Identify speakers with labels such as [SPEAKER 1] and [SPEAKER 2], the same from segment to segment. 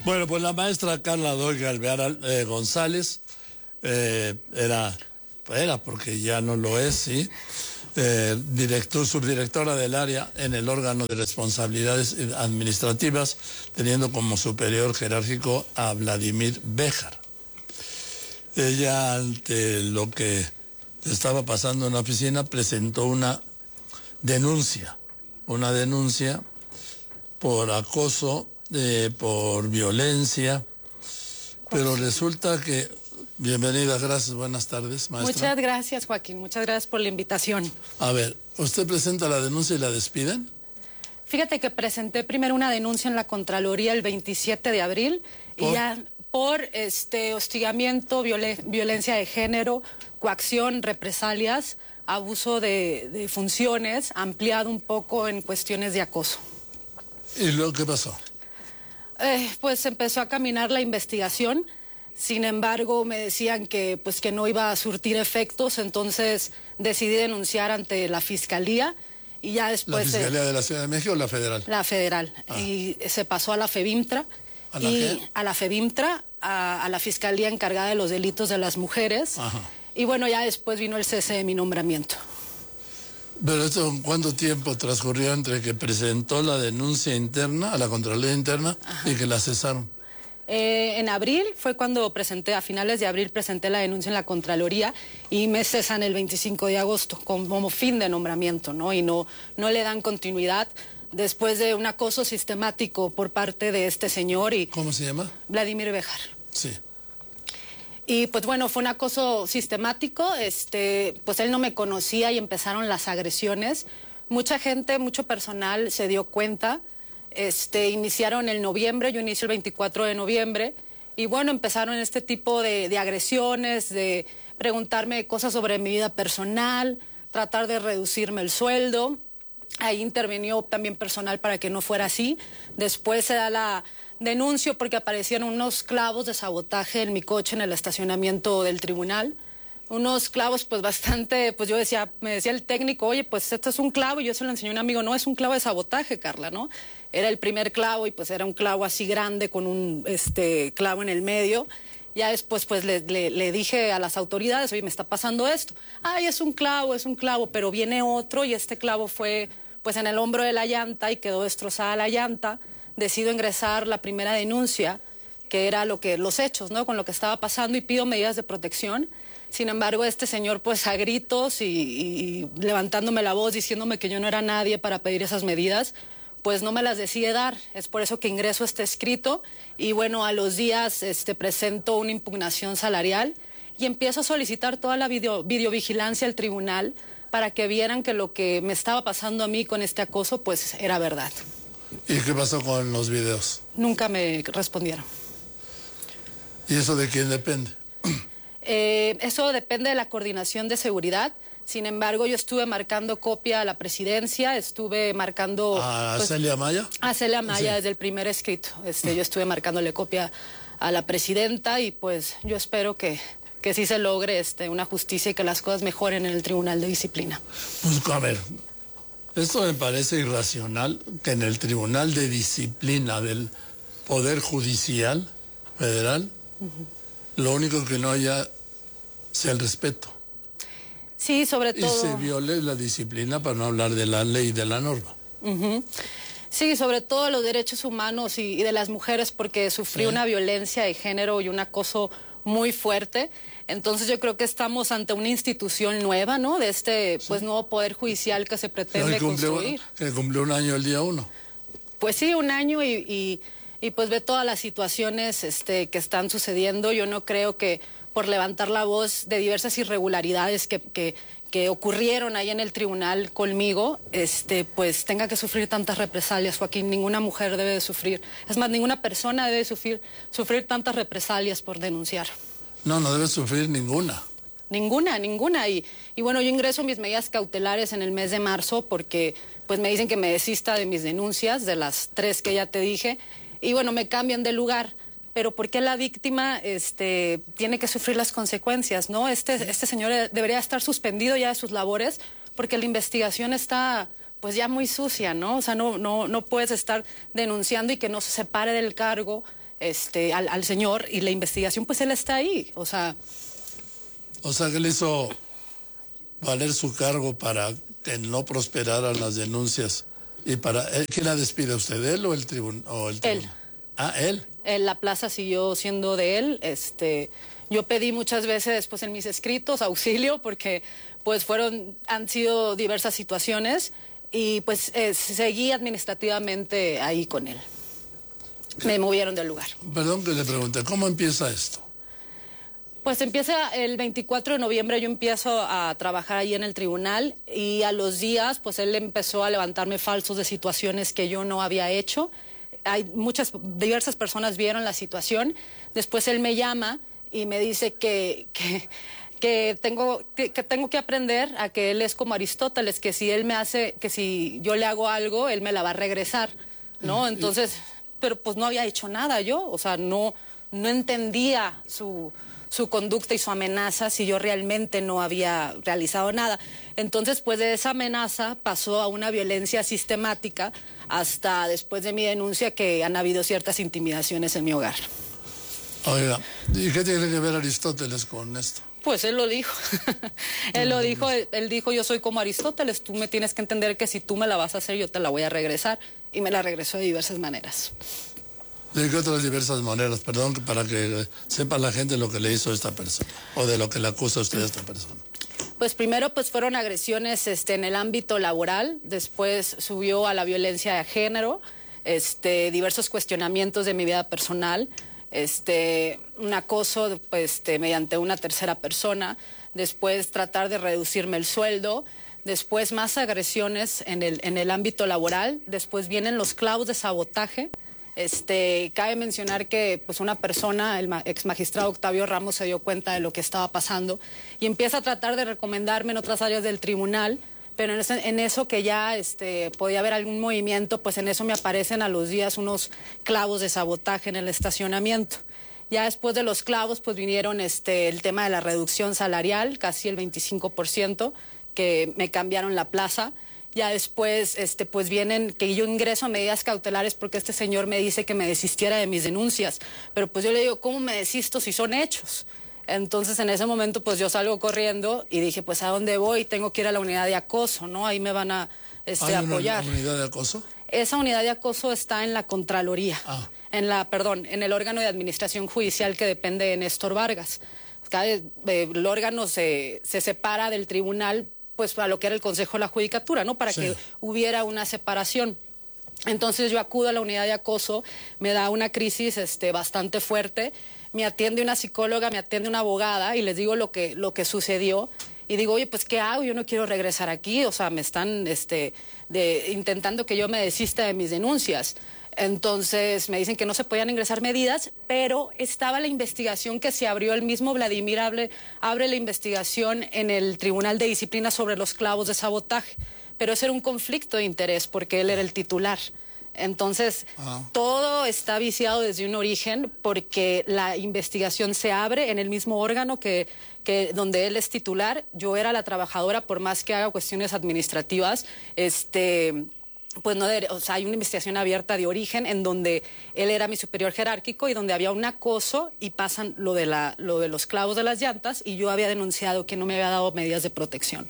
[SPEAKER 1] Bueno, pues la maestra Carla Doy Galveara González era, porque ya no lo es, ¿sí? Subdirectora del área en el órgano de responsabilidades administrativas, teniendo como superior jerárquico a Vladimir Béjar. Ella, ante lo que estaba pasando en la oficina, presentó una denuncia por acoso, por violencia, pero resulta que... Bienvenida, gracias, buenas tardes, maestra.
[SPEAKER 2] Muchas gracias, Joaquín, muchas gracias por la invitación.
[SPEAKER 1] A ver, ¿usted presenta la denuncia y la despiden?
[SPEAKER 2] Fíjate que presenté primero una denuncia en la Contraloría el 27 de abril y ya por hostigamiento, violencia de género, coacción, represalias, abuso de funciones, ampliado un poco en cuestiones de acoso.
[SPEAKER 1] ¿Y luego qué pasó?
[SPEAKER 2] Pues empezó a caminar la investigación. Sin embargo, me decían que no iba a surtir efectos, entonces decidí denunciar ante la Fiscalía y ya después...
[SPEAKER 1] ¿La Fiscalía de la Ciudad de México o la Federal?
[SPEAKER 2] La Federal. Y se pasó a la FEBIMTRA.
[SPEAKER 1] ¿A la qué?
[SPEAKER 2] A la FEBIMTRA, a la Fiscalía encargada de los delitos de las mujeres.
[SPEAKER 1] Ajá.
[SPEAKER 2] Y bueno, ya después vino el cese de mi nombramiento.
[SPEAKER 1] ¿Pero esto cuánto tiempo transcurrió entre que presentó la denuncia interna a la Contraloría Interna y que la cesaron?
[SPEAKER 2] En abril fue cuando a finales de abril presenté la denuncia en la Contraloría y me cesan el 25 de agosto como fin de nombramiento, ¿no? Y no le dan continuidad después de un acoso sistemático por parte de este señor.
[SPEAKER 1] ¿Cómo se llama?
[SPEAKER 2] Vladimir Béjar.
[SPEAKER 1] Sí.
[SPEAKER 2] Y pues bueno, fue un acoso sistemático, pues él no me conocía y empezaron las agresiones. Mucha gente, mucho personal se dio cuenta. Iniciaron en noviembre, yo inicio el 24 de noviembre, y bueno, empezaron este tipo de agresiones, de preguntarme cosas sobre mi vida personal, tratar de reducirme el sueldo. Ahí intervenió también personal para que no fuera así. Después se da la denuncio porque aparecieron unos clavos de sabotaje en mi coche en el estacionamiento del tribunal. Unos clavos pues bastante, pues me decía el técnico, oye, pues esto es un clavo, y yo se lo enseñé a un amigo, no, es un clavo de sabotaje, Carla, ¿no? Era el primer clavo y pues era un clavo así grande con un clavo en el medio. Ya después pues le dije a las autoridades, oye, me está pasando esto. Ay, es un clavo, pero viene otro y este clavo fue pues en el hombro de la llanta y quedó destrozada la llanta. Decido ingresar la primera denuncia, que era los hechos, ¿no? Con lo que estaba pasando, y pido medidas de protección. Sin embargo, este señor, pues a gritos y levantándome la voz, diciéndome que yo no era nadie para pedir esas medidas, pues no me las decide dar. Es por eso que ingreso este escrito y bueno, a los días presento una impugnación salarial y empiezo a solicitar toda la videovigilancia al tribunal para que vieran que lo que me estaba pasando a mí con este acoso, pues era verdad.
[SPEAKER 1] ¿Y qué pasó con los videos?
[SPEAKER 2] Nunca me respondieron.
[SPEAKER 1] ¿Y eso de quién depende?
[SPEAKER 2] Eso depende de la coordinación de seguridad. Sin embargo, yo estuve marcando copia a la presidencia, estuve marcando...
[SPEAKER 1] ¿A Celia Maya?
[SPEAKER 2] A Celia Maya,
[SPEAKER 1] sí.
[SPEAKER 2] Desde el primer escrito. Yo estuve marcándole copia a la presidenta y pues yo espero que sí se logre una justicia y que las cosas mejoren en el Tribunal de Disciplina.
[SPEAKER 1] Pues a ver, esto me parece irracional que en el Tribunal de Disciplina del Poder Judicial Federal, lo único que no haya sea el respeto.
[SPEAKER 2] Sí, sobre todo...
[SPEAKER 1] Y se viole la disciplina, para no hablar de la ley y de la norma.
[SPEAKER 2] Sí, sobre todo los derechos humanos y de las mujeres, porque sufrí una violencia de género y un acoso muy fuerte. Entonces yo creo que estamos ante una institución nueva, ¿no? De pues nuevo Poder Judicial que se pretende construir.
[SPEAKER 1] Que cumplió un año el día 1.
[SPEAKER 2] Pues sí, un año y pues ve todas las situaciones que están sucediendo. Yo no creo que por levantar la voz de diversas irregularidades que ocurrieron ahí en el tribunal conmigo, pues tenga que sufrir tantas represalias, Joaquín. Ninguna mujer debe de sufrir. Es más, ninguna persona debe sufrir tantas represalias por denunciar.
[SPEAKER 1] No debe sufrir ninguna.
[SPEAKER 2] Ninguna. Y bueno, yo ingreso mis medidas cautelares en el mes de marzo porque pues me dicen que me desista de mis denuncias, de las 3 que ya te dije, y bueno, me cambian de lugar. Pero ¿por qué la víctima tiene que sufrir las consecuencias, no? Este señor debería estar suspendido ya de sus labores porque la investigación está pues ya muy sucia, ¿no? O sea, no puedes estar denunciando y que no se separe del cargo al señor, y la investigación, pues él está ahí, o sea...
[SPEAKER 1] O sea, que le hizo valer su cargo para que no prosperaran las denuncias. ¿Y para quién la despide usted, él o el tribunal?
[SPEAKER 2] Él.
[SPEAKER 1] Ah, él.
[SPEAKER 2] La plaza siguió siendo de él. Yo pedí muchas veces, pues, en mis escritos auxilio, porque pues han sido diversas situaciones, y pues seguí administrativamente ahí con él. Me movieron del lugar.
[SPEAKER 1] Perdón que le pregunte, ¿cómo empieza esto?
[SPEAKER 2] Pues empieza el 24 de noviembre, yo empiezo a trabajar ahí en el tribunal, y a los días, pues él empezó a levantarme falsos de situaciones que yo no había hecho. Diversas personas vieron la situación. Después él me llama y me dice que tengo que aprender a que él es como Aristóteles, que si yo le hago algo, él me la va a regresar, ¿no? Entonces, pero pues no había hecho nada yo, o sea, no entendía su conducta y su amenaza si yo realmente no había realizado nada. Entonces, pues de esa amenaza pasó a una violencia sistemática hasta después de mi denuncia, que han habido ciertas intimidaciones en mi hogar.
[SPEAKER 1] Oiga, ¿y qué tiene que ver Aristóteles con esto?
[SPEAKER 2] Pues él lo dijo. Él dijo, yo soy como Aristóteles, tú me tienes que entender que si tú me la vas a hacer, yo te la voy a regresar. Y me la regresó de diversas maneras.
[SPEAKER 1] ¿De qué otras diversas maneras? Perdón, para que sepa la gente lo que le hizo a esta persona, o de lo que le acusa a usted a esta persona.
[SPEAKER 2] Pues primero pues fueron agresiones en el ámbito laboral, después subió a la violencia de género, diversos cuestionamientos de mi vida personal, un acoso mediante una tercera persona, después tratar de reducirme el sueldo, después más agresiones en el ámbito laboral, después vienen los clavos de sabotaje. Cabe mencionar que pues una persona, el ex magistrado Octavio Ramos, se dio cuenta de lo que estaba pasando y empieza a tratar de recomendarme en otras áreas del tribunal, pero en eso que ya podía haber algún movimiento, pues en eso me aparecen a los días unos clavos de sabotaje en el estacionamiento. Ya después de los clavos, pues vinieron el tema de la reducción salarial, casi el 25%, que me cambiaron la plaza. Ya después, pues vienen que yo ingreso a medidas cautelares porque este señor me dice que me desistiera de mis denuncias. Pero pues yo le digo, ¿cómo me desisto si son hechos? Entonces en ese momento pues yo salgo corriendo y dije, pues ¿a dónde voy? Tengo que ir a la unidad de acoso, ¿no? Ahí me van a apoyar.
[SPEAKER 1] ¿Hay una unidad de acoso?
[SPEAKER 2] Esa unidad de acoso está en la Contraloría, en el órgano de administración judicial que depende de Néstor Vargas. El órgano se separa del tribunal, pues a lo que era el Consejo de la Judicatura, ¿no? Para que hubiera una separación. Entonces yo acudo a la unidad de acoso, me da una crisis bastante fuerte, me atiende una psicóloga, me atiende una abogada y les digo lo que sucedió. Y digo, oye, pues ¿qué hago? Yo no quiero regresar aquí, o sea, me están intentando que yo me desista de mis denuncias. Entonces me dicen que no se podían ingresar medidas, pero estaba la investigación que se abrió, el mismo Vladimir abre la investigación en el Tribunal de Disciplina sobre los clavos de sabotaje, pero ese era un conflicto de interés porque él era el titular. Entonces, todo está viciado desde un origen porque la investigación se abre en el mismo órgano que donde él es titular. Yo era la trabajadora, por más que haga cuestiones administrativas, pues no, o sea, hay una investigación abierta de origen en donde él era mi superior jerárquico y donde había un acoso y pasan lo de los clavos de las llantas y yo había denunciado que no me había dado medidas de protección.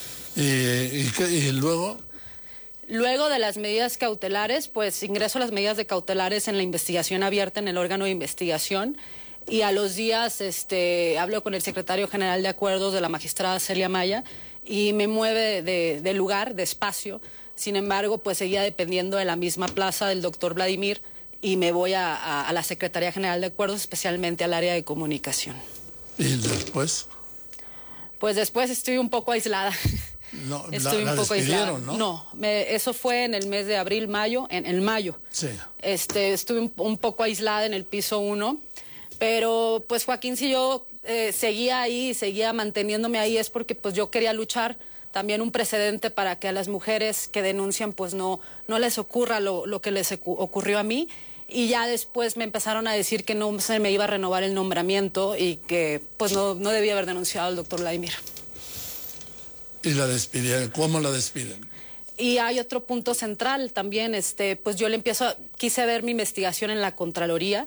[SPEAKER 1] ¿Y luego?
[SPEAKER 2] Luego de las medidas cautelares, pues ingreso a las medidas de cautelares en la investigación abierta en el órgano de investigación y a los días hablo con el secretario general de acuerdos de la magistrada Celia Maya y me mueve de lugar, de espacio. Sin embargo, pues seguía dependiendo de la misma plaza del doctor Vladimir y me voy a la Secretaría General de Acuerdos, especialmente al área de comunicación.
[SPEAKER 1] ¿Y después?
[SPEAKER 2] Pues después estoy un poco aislada.
[SPEAKER 1] No, la despidieron, ¿no?
[SPEAKER 2] No, eso fue en el mes de abril, mayo, en mayo.
[SPEAKER 1] Sí.
[SPEAKER 2] Estuve un poco aislada en el piso 1, pero pues Joaquín, si yo seguía ahí, seguía manteniéndome ahí, es porque pues yo quería luchar también un precedente para que a las mujeres que denuncian pues no les ocurra lo que les ocurrió a mí. Y ya después me empezaron a decir que no se me iba a renovar el nombramiento y que pues no debía haber denunciado al doctor Vladimir.
[SPEAKER 1] ¿Y la despidieron? ¿Cómo la despiden?
[SPEAKER 2] Y hay otro punto central también, pues yo quise ver mi investigación en la Contraloría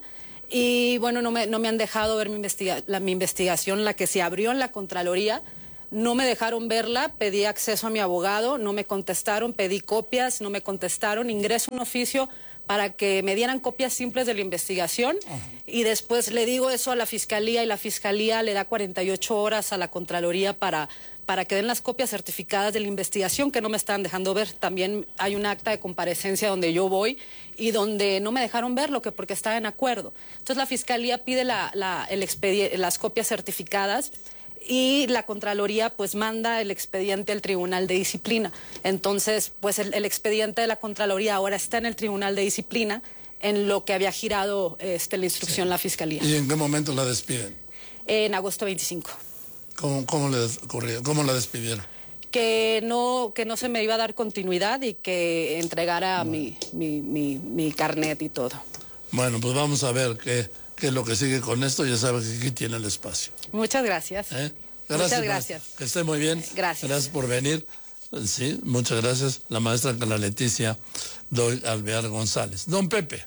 [SPEAKER 2] Y bueno, no me han dejado ver mi investigación, la que se abrió en la Contraloría. No me dejaron verla, pedí acceso a mi abogado, no me contestaron, pedí copias, no me contestaron, ingreso un oficio para que me dieran copias simples de la investigación y después le digo eso a la Fiscalía y la Fiscalía le da 48 horas a la Contraloría para que den las copias certificadas de la investigación que no me están dejando ver. También hay un acta de comparecencia donde yo voy y donde no me dejaron verlo porque estaba en acuerdo. Entonces la Fiscalía pide las copias certificadas y la Contraloría pues manda el expediente al Tribunal de Disciplina. Entonces pues el expediente de la Contraloría ahora está en el Tribunal de Disciplina en lo que había girado la instrucción la Fiscalía.
[SPEAKER 1] ¿Y en qué momento la despiden?
[SPEAKER 2] En agosto 25.
[SPEAKER 1] ¿Cómo le ocurrió? ¿Cómo la despidieron?
[SPEAKER 2] Que no se me iba a dar continuidad y que entregara mi carnet y todo.
[SPEAKER 1] Bueno, pues vamos a ver qué es lo que sigue con esto. Ya sabes que aquí tiene el espacio.
[SPEAKER 2] Muchas gracias.
[SPEAKER 1] Gracias.
[SPEAKER 2] Muchas gracias.
[SPEAKER 1] Maestra. Que esté muy bien.
[SPEAKER 2] Gracias.
[SPEAKER 1] Gracias por venir. Sí, muchas gracias. La maestra Carla Leticia Doy Alvear González. Don Pepe.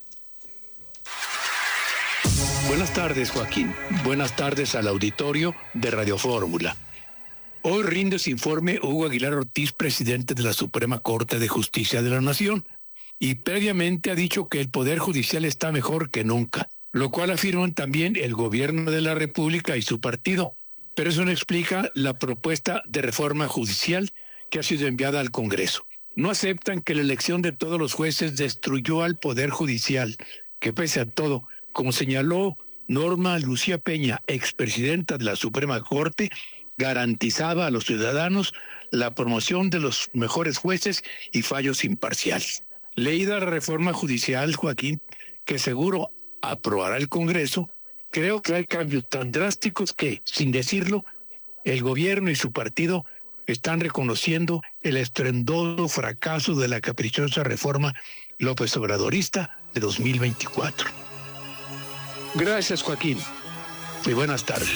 [SPEAKER 3] Buenas tardes, Joaquín. Buenas tardes al auditorio de Radio Fórmula. Hoy rinde su informe Hugo Aguilar Ortiz, presidente de la Suprema Corte de Justicia de la Nación, y previamente ha dicho que el Poder Judicial está mejor que nunca, lo cual afirman también el Gobierno de la República y su partido. Pero eso no explica la propuesta de reforma judicial que ha sido enviada al Congreso. No aceptan que la elección de todos los jueces destruyó al Poder Judicial, que pese a todo, como señaló Norma Lucía Peña, expresidenta de la Suprema Corte, garantizaba a los ciudadanos la promoción de los mejores jueces y fallos imparciales. Leída la reforma judicial, Joaquín, que seguro aprobará el Congreso, creo que hay cambios tan drásticos que, sin decirlo, el gobierno y su partido están reconociendo el estruendoso fracaso de la caprichosa reforma López Obradorista de 2024. Gracias, Joaquín, y buenas tardes.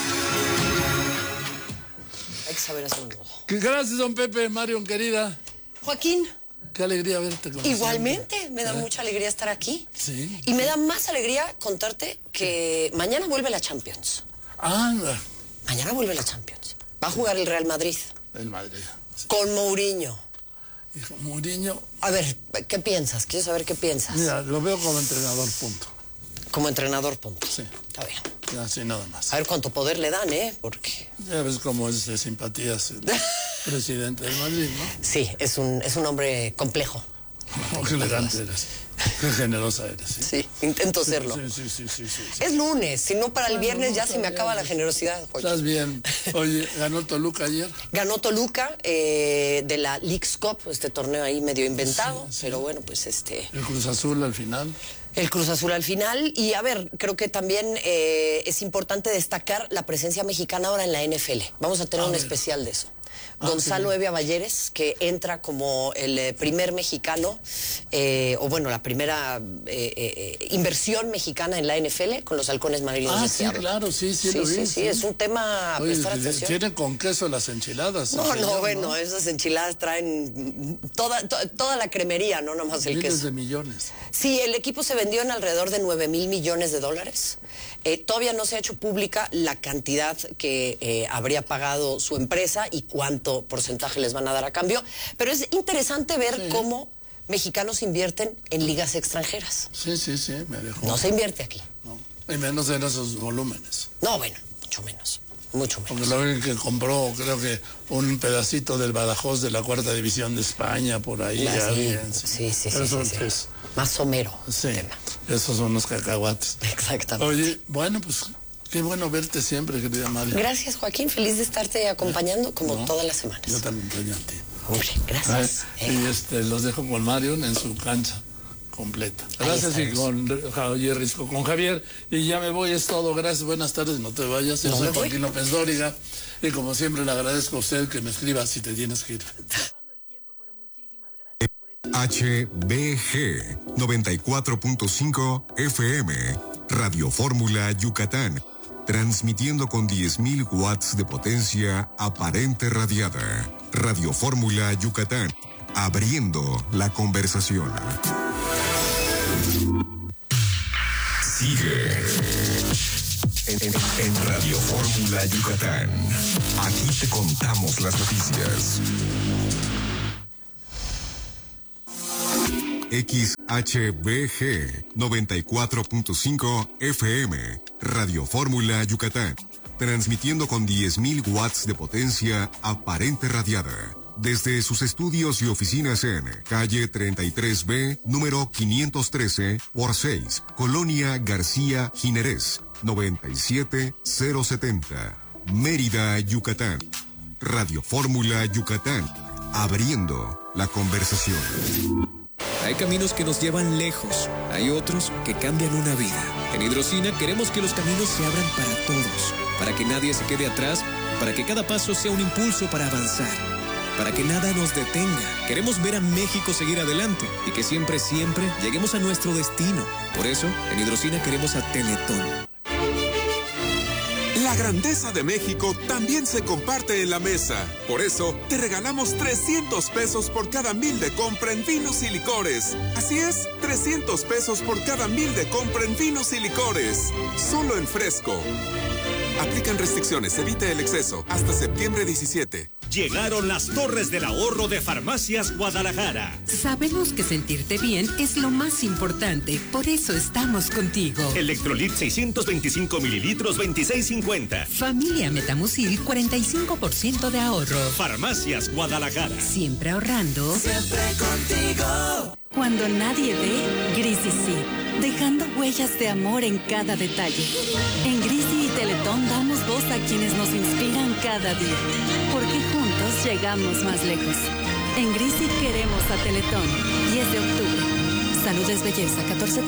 [SPEAKER 4] Hay que saber hacer un nudo.
[SPEAKER 1] Gracias, don Pepe. Marion, querida.
[SPEAKER 4] Joaquín.
[SPEAKER 1] Qué alegría verte.
[SPEAKER 4] Igualmente, me da mucha alegría estar aquí.
[SPEAKER 1] Sí.
[SPEAKER 4] Y me da más alegría contarte que mañana vuelve la Champions.
[SPEAKER 1] Anda.
[SPEAKER 4] Mañana vuelve la Champions. Va a jugar el Real Madrid.
[SPEAKER 1] El Madrid.
[SPEAKER 4] Sí. Con Mourinho.
[SPEAKER 1] Hijo, Mourinho.
[SPEAKER 4] A ver, ¿qué piensas? Quiero saber qué piensas.
[SPEAKER 1] Mira, lo veo como entrenador, punto.
[SPEAKER 4] Como entrenador, punto.
[SPEAKER 1] Sí.
[SPEAKER 4] Está bien.
[SPEAKER 1] Así nada más.
[SPEAKER 4] A ver cuánto poder le dan, Porque...
[SPEAKER 1] Ya ves cómo es de simpatías el presidente del Madrid, ¿no?
[SPEAKER 4] Sí, es un hombre complejo.
[SPEAKER 1] Oh, qué elegante eres. Qué generosa eres.
[SPEAKER 4] Sí, intento serlo.
[SPEAKER 1] Sí.
[SPEAKER 4] Es lunes, si no para el viernes ya se me acaba la generosidad. Joaquín.
[SPEAKER 1] Estás bien. Oye, ¿ganó Toluca ayer?
[SPEAKER 4] Ganó Toluca de la Leagues Cup, este torneo ahí medio inventado,
[SPEAKER 1] Sí.
[SPEAKER 4] pero bueno, pues
[SPEAKER 1] El Cruz Azul al final.
[SPEAKER 4] El Cruz Azul al final. Y a ver, creo que también es importante destacar la presencia mexicana ahora en la NFL. Vamos a tener un especial de eso. Gonzalo Evia Balleres, que entra como el primer mexicano, la primera inversión mexicana en la NFL con los Halcones Marinos de Seattle.
[SPEAKER 1] Claro, sí, lo vi.
[SPEAKER 4] Sí, es un tema a prestar atención.
[SPEAKER 1] ¿Tienen con queso las enchiladas?
[SPEAKER 4] No, esas enchiladas traen toda la cremería, no nomás el
[SPEAKER 1] Miles
[SPEAKER 4] queso.
[SPEAKER 1] de millones.
[SPEAKER 4] Sí, el equipo se vendió en alrededor de 9,000 millones de dólares. Todavía no se ha hecho pública la cantidad que habría pagado su empresa y cuánto porcentaje les van a dar a cambio, pero es interesante ver cómo mexicanos invierten en ligas extranjeras.
[SPEAKER 1] Sí, me dejó.
[SPEAKER 4] No se invierte aquí.
[SPEAKER 1] No, y menos en esos volúmenes.
[SPEAKER 4] No, bueno, mucho menos.
[SPEAKER 1] Porque lo único que compró, creo que un pedacito del Badajoz de la 4ª División de España, por ahí.
[SPEAKER 4] Sí.
[SPEAKER 1] Eso es
[SPEAKER 4] más somero.
[SPEAKER 1] Sí, esos son los cacahuates.
[SPEAKER 4] Exactamente.
[SPEAKER 1] Oye, bueno, pues qué bueno verte siempre, querida María.
[SPEAKER 4] Gracias, Joaquín. Feliz de estarte acompañando como todas las semanas.
[SPEAKER 1] Yo también extraño a ti.
[SPEAKER 4] Hombre, gracias.
[SPEAKER 1] Y los dejo con Marion en su cancha completa. Gracias y con Javier. Y ya me voy, es todo. Gracias, buenas tardes, no te vayas. Yo soy Joaquín López Dóriga. Y como siempre le agradezco a usted que me escriba si te tienes que ir.
[SPEAKER 5] HBG 94.5 FM, Radio Fórmula Yucatán, transmitiendo con 10.000 watts de potencia aparente radiada. Radio Fórmula Yucatán, abriendo la conversación. sigue en Radio Fórmula Yucatán. Aquí te contamos las noticias. XHBG 94.5 FM, Radio Fórmula Yucatán, transmitiendo con 10.000 watts de potencia aparente radiada, desde sus estudios y oficinas en calle 33B, número 513 por 6, Colonia García Jiménez, 97070, Mérida, Yucatán. Radio Fórmula Yucatán, abriendo la conversación.
[SPEAKER 6] Hay caminos que nos llevan lejos, hay otros que cambian una vida. En Hidrocina queremos que los caminos se abran para todos, para que nadie se quede atrás, para que cada paso sea un impulso para avanzar, para que nada nos detenga. Queremos ver a México seguir adelante y que siempre, siempre lleguemos a nuestro destino. Por eso, en Hidrocina queremos a Teletón.
[SPEAKER 7] La grandeza de México también se comparte en la mesa. Por eso, te regalamos 300 pesos por cada 1,000 de compra en vinos y licores. Así es, 300 pesos por cada 1,000 de compra en vinos y licores. Solo en Fresco. Aplican restricciones, evita el exceso. Hasta septiembre 17.
[SPEAKER 8] Llegaron las Torres del Ahorro de Farmacias Guadalajara.
[SPEAKER 9] Sabemos que sentirte bien es lo más importante, por eso estamos contigo.
[SPEAKER 8] Electrolit 625 mililitros, 26.50.
[SPEAKER 9] Familia Metamucil, 45% de ahorro.
[SPEAKER 8] Farmacias Guadalajara.
[SPEAKER 9] Siempre ahorrando.
[SPEAKER 10] Siempre contigo.
[SPEAKER 11] Cuando nadie ve, Grisi sí, dejando huellas de amor en cada detalle. En Grisi y Teletón damos voz a quienes nos inspiran cada día, porque juntos llegamos más lejos. En Grisi queremos a Teletón. 10 de octubre. Salud es belleza.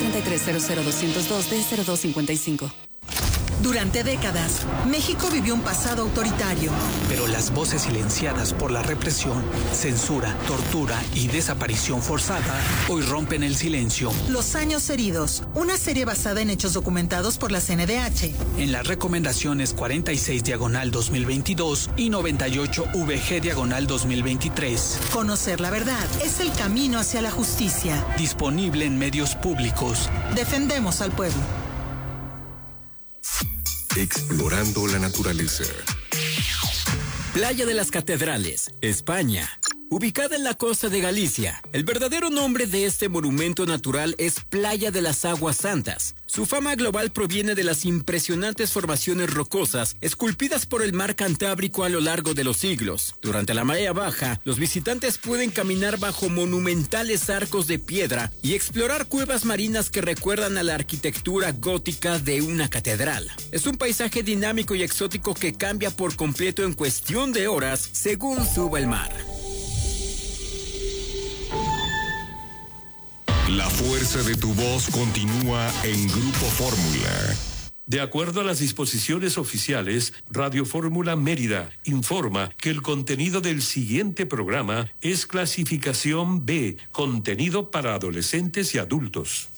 [SPEAKER 11] 1433-00202-D0255.
[SPEAKER 12] Durante décadas, México vivió un pasado autoritario.
[SPEAKER 13] Pero las voces silenciadas por la represión, censura, tortura y desaparición forzada hoy rompen el silencio.
[SPEAKER 12] Los años heridos, una serie basada en hechos documentados por la CNDH.
[SPEAKER 13] En las recomendaciones 46/2022 y 98VG/2023.
[SPEAKER 12] Conocer la verdad es el camino hacia la justicia.
[SPEAKER 13] Disponible en medios públicos.
[SPEAKER 12] Defendemos al pueblo.
[SPEAKER 5] Explorando la naturaleza.
[SPEAKER 14] Playa de las Catedrales, España. Ubicada en la costa de Galicia, el verdadero nombre de este monumento natural es Playa de las Aguas Santas. Su fama global proviene de las impresionantes formaciones rocosas esculpidas por el mar Cantábrico a lo largo de los siglos. Durante la marea baja, los visitantes pueden caminar bajo monumentales arcos de piedra y explorar cuevas marinas que recuerdan a la arquitectura gótica de una catedral. Es un paisaje dinámico y exótico que cambia por completo en cuestión de horas según suba el mar.
[SPEAKER 5] La fuerza de tu voz continúa en Grupo Fórmula.
[SPEAKER 3] De acuerdo a las disposiciones oficiales, Radio Fórmula Mérida informa que el contenido del siguiente programa es clasificación B, contenido para adolescentes y adultos.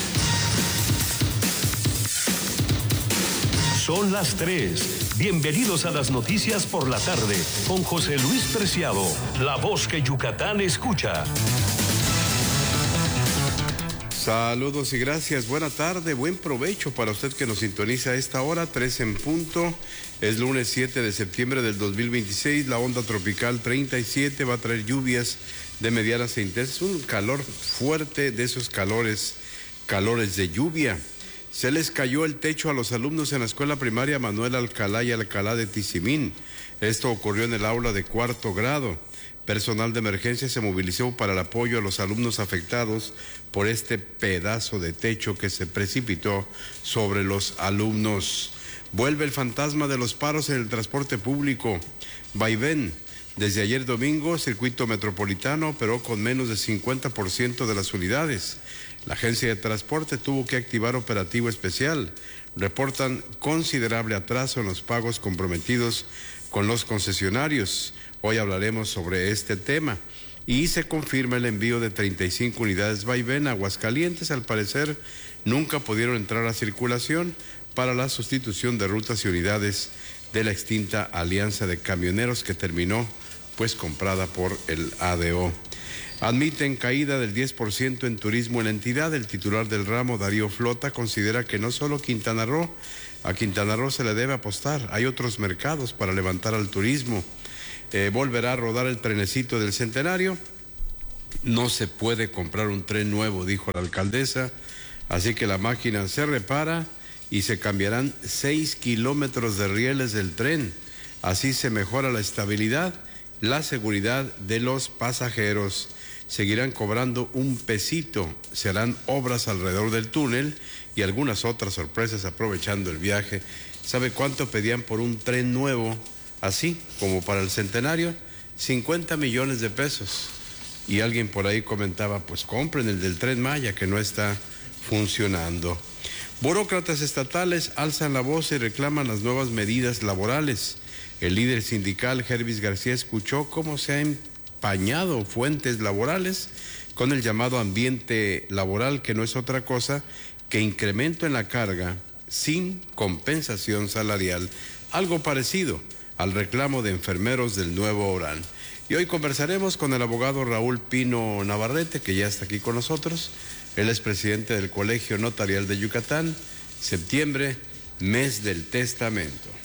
[SPEAKER 3] Son las 3. Bienvenidos a las noticias por la tarde con José Luis Preciado, la voz que Yucatán escucha.
[SPEAKER 15] Saludos y gracias, buena tarde, buen provecho para usted que nos sintoniza a esta hora, 3 en punto. Es lunes 7 de septiembre del 2026, la onda tropical 37 va a traer lluvias de medianas e intensas, un calor fuerte de esos calores de lluvia. Se les cayó el techo a los alumnos en la escuela primaria Manuel Alcalá y Alcalá de Tizimín. Esto ocurrió en el aula de 4º grado. Personal de emergencia se movilizó para el apoyo a los alumnos afectados por este pedazo de techo que se precipitó sobre los alumnos. Vuelve el fantasma de los paros en el transporte público. Vaivén. Desde ayer domingo, circuito metropolitano operó con menos del 50% de las unidades. La agencia de transporte tuvo que activar operativo especial. Reportan considerable atraso en los pagos comprometidos con los concesionarios. Hoy hablaremos sobre este tema. Y se confirma el envío de 35 unidades Vaivén a Aguascalientes. Al parecer, nunca pudieron entrar a circulación para la sustitución de rutas y unidades de la extinta Alianza de Camioneros que terminó pues comprada por el ADO. Admiten caída del 10% en turismo en la entidad. El titular del ramo, Darío Flota, considera que no solo a Quintana Roo se le debe apostar, hay otros mercados para levantar al turismo. Volverá a rodar el trenecito del Centenario. No se puede comprar un tren nuevo, dijo la alcaldesa, así que la máquina se repara y se cambiarán 6 kilómetros de rieles del tren. Así se mejora la estabilidad, la seguridad de los pasajeros. Seguirán cobrando un pesito, se harán obras alrededor del túnel y algunas otras sorpresas aprovechando el viaje. ¿Sabe cuánto pedían por un tren nuevo, así como para el Centenario? 50 millones de pesos. Y alguien por ahí comentaba, pues compren el del Tren Maya, que no está funcionando. Burócratas estatales alzan la voz y reclaman las nuevas medidas laborales. El líder sindical, Jervis García, escuchó cómo se han empañado fuentes laborales con el llamado ambiente laboral, que no es otra cosa que incremento en la carga sin compensación salarial, algo parecido al reclamo de enfermeros del nuevo Orán. Y hoy conversaremos con el abogado Raúl Pino Navarrete, que ya está aquí con nosotros. Él es presidente del Colegio Notarial de Yucatán. Septiembre, mes del testamento.